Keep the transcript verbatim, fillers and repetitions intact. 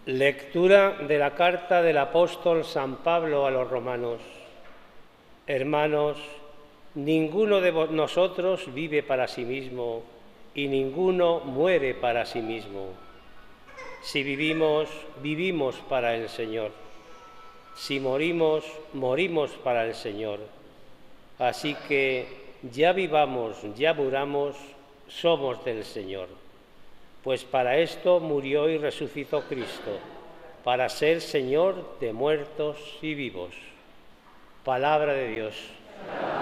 Lectura de la carta del apóstol San Pablo a los romanos. Hermanos, ninguno de nosotros vive para sí mismo y ninguno muere para sí mismo. Si vivimos, vivimos para el Señor. Si morimos, morimos para el Señor. Así que ya vivamos, ya muramos, somos del Señor. Pues para esto murió y resucitó Cristo, para ser Señor de muertos y vivos. Palabra de Dios.